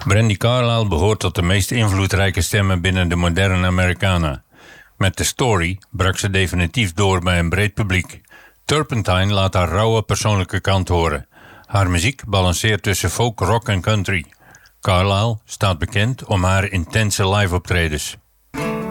Brandi Carlile behoort tot de meest invloedrijke stemmen binnen de moderne Americana. Met The Story brak ze definitief door bij een breed publiek. Turpentine laat haar rauwe persoonlijke kant horen. Haar muziek balanceert tussen folk, rock en country. Carlile staat bekend om haar intense live-optredens.